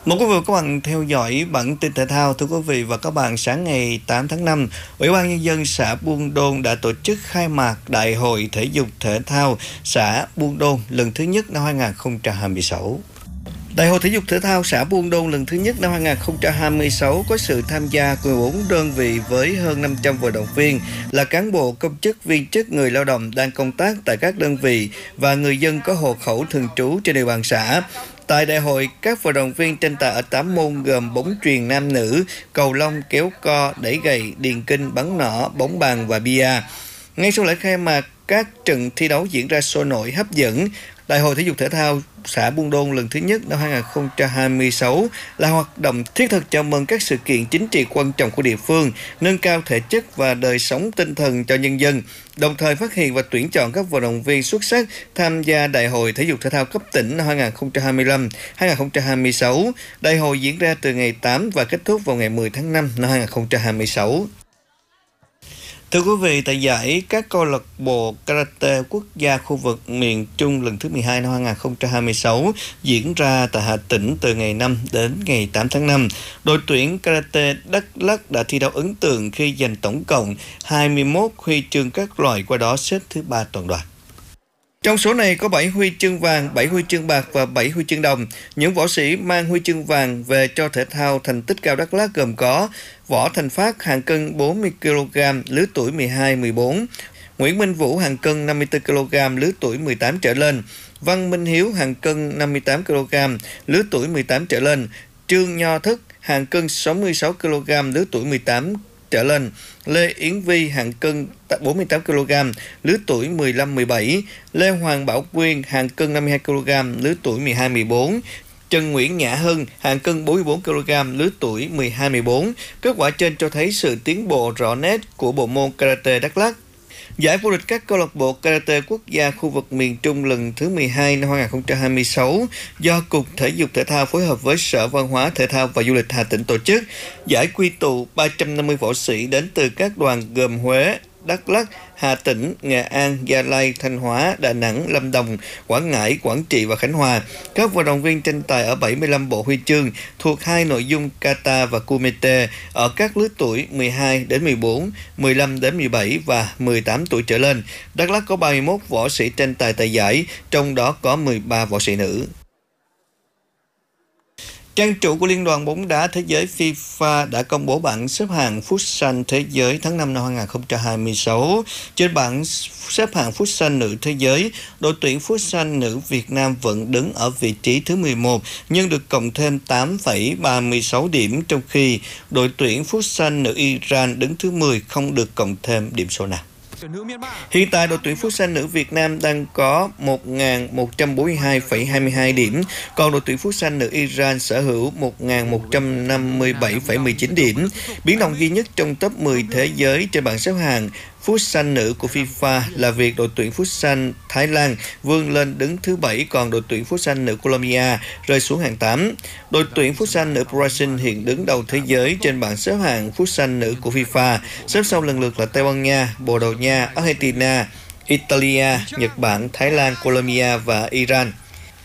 Mời quý vị và các bạn theo dõi bản tin thể thao. Thưa quý vị và các bạn, sáng ngày 8 tháng 5, Ủy ban Nhân dân xã Buôn Đôn đã tổ chức khai mạc Đại hội Thể dục Thể thao xã Buôn Đôn lần thứ nhất năm 2026. Đại hội Thể dục Thể thao xã Buôn Đôn lần thứ nhất năm 2026 có sự tham gia của 14 đơn vị với hơn 500 vận động viên là cán bộ, công chức, viên chức, người lao động đang công tác tại các đơn vị và người dân có hộ khẩu thường trú trên địa bàn xã. Tại đại hội, các vận động viên tranh tài ở 8 môn gồm bóng chuyền nam nữ, cầu lông, kéo co, đẩy gậy, điền kinh, bắn nỏ, bóng bàn và bia. Ngay sau lễ khai mạc, các trận thi đấu diễn ra sôi nổi hấp dẫn. Đại hội Thể dục Thể thao xã Buôn Đôn lần thứ nhất năm 2026 là hoạt động thiết thực chào mừng các sự kiện chính trị quan trọng của địa phương, nâng cao thể chất và đời sống tinh thần cho nhân dân, đồng thời phát hiện và tuyển chọn các vận động viên xuất sắc tham gia Đại hội Thể dục Thể thao cấp tỉnh năm 2025-2026. Đại hội diễn ra từ ngày 8 và kết thúc vào ngày 10 tháng 5 năm 2026. Thưa quý vị, tại giải các câu lạc bộ karate quốc gia khu vực miền Trung lần thứ 12 năm 2026 diễn ra tại Hà Tĩnh từ ngày 5 đến ngày 8 tháng 5, đội tuyển karate Đắk Lắk đã thi đấu ấn tượng khi giành tổng cộng 21 huy chương các loại, qua đó xếp thứ 3 toàn đoàn. Trong số này có 7 huy chương vàng, 7 huy chương bạc và 7 huy chương đồng. Những võ sĩ mang huy chương vàng về cho thể thao thành tích cao Đắk Lắk gồm có Võ Thành Phát, hạng cân 40 kg, lứa tuổi 12-14, Nguyễn Minh Vũ, hạng cân 54 kg, lứa tuổi 18 trở lên, Văn Minh Hiếu, hạng cân 58 kg, lứa tuổi 18 trở lên, Trương Nho Thức, hạng cân 66 kg, lứa tuổi 18 trở lên, Lê Yến Vi, hạng cân 48 kg, lứa tuổi 15-17, Lê Hoàng Bảo Quyên, hạng cân 52 kg, lứa tuổi 12-14, Trần Nguyễn Nhã Hân, hạng cân 44 kg, lứa tuổi 12-14. Kết quả trên cho thấy sự tiến bộ rõ nét của bộ môn karate Đắk Lắk. Giải vô địch các câu lạc bộ karate quốc gia khu vực miền Trung lần thứ 12 năm 2026 do Cục Thể dục Thể thao phối hợp với Sở Văn hóa Thể thao và Du lịch Hà Tĩnh tổ chức. Giải quy tụ 350 võ sĩ đến từ các đoàn gồm Huế, Đắk Lắk, Hà Tĩnh, Nghệ An, Gia Lai, Thanh Hóa, Đà Nẵng, Lâm Đồng, Quảng Ngãi, Quảng Trị và Khánh Hòa. Các vận động viên tranh tài ở 75 bộ huy chương thuộc hai nội dung kata và kumite ở các lứa tuổi 12 đến 14, 15 đến 17 và 18 tuổi trở lên. Đắk Lắk có 31 võ sĩ tranh tài tại giải, trong đó có 13 võ sĩ nữ. Trang chủ của Liên đoàn bóng đá thế giới FIFA đã công bố bảng xếp hạng Futsal thế giới tháng 5 năm 2026. Trên bảng xếp hạng Futsal nữ thế giới, đội tuyển Futsal nữ Việt Nam vẫn đứng ở vị trí thứ 11 nhưng được cộng thêm 8,36 điểm, trong khi đội tuyển Futsal nữ Iran đứng thứ 10 không được cộng thêm điểm số nào. Hiện tại, đội tuyển Futsal nữ Việt Nam đang có 1.142,22 điểm, còn đội tuyển Futsal nữ Iran sở hữu 1.157,19 điểm. Biến động duy nhất trong top 10 thế giới trên bảng xếp hạng Futsal nữ của FIFA là việc đội tuyển Futsal Thái Lan vươn lên đứng thứ 7, còn đội tuyển Futsal nữ Colombia rơi xuống hạng 8. Đội tuyển Futsal nữ Brazil hiện đứng đầu thế giới trên bảng xếp hạng Futsal nữ của FIFA, xếp sau lần lượt là Tây Ban Nha, Bồ Đào Nha, Argentina, Italia, Nhật Bản, Thái Lan, Colombia và Iran.